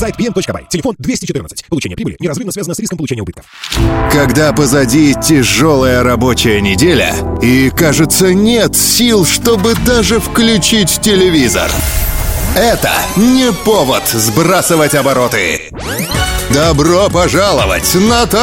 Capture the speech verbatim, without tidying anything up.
Сайт пи эм точка бай. Телефон двести четырнадцать. Получение прибыли неразрывно связано с риском получения убытков. Когда позади тяжелая рабочая неделя и, кажется, нет сил, чтобы даже включить телевизор. Это не повод сбрасывать обороты. Добро пожаловать на